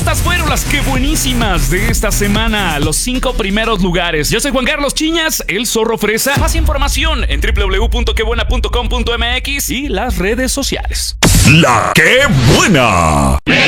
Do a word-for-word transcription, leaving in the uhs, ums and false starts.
Estas fueron las que buenísimas de esta semana, los cinco primeros lugares. Yo soy Juan Carlos Chiñas, el Zorro Fresa. Más información en doble u doble u doble u punto que buena punto com punto m x y las redes sociales. La que buena.